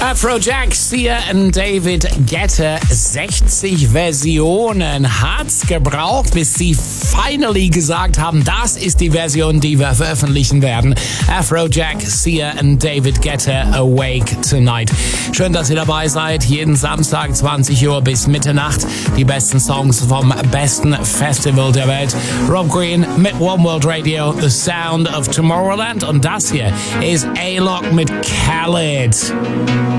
Afrojack, Sia und David Guetta, 60 Versionen hat's gebraucht, bis sie finally gesagt haben, das ist die Version, die wir veröffentlichen werden. Afrojack, Sia und David Guetta, Awake Tonight. Schön, dass ihr dabei seid. Jeden Samstag 20 Uhr bis Mitternacht. Die besten Songs vom besten Festival der Welt. Rob Green mit One World Radio, The Sound of Tomorrowland. Und das hier ist A-Lock mit Khaled.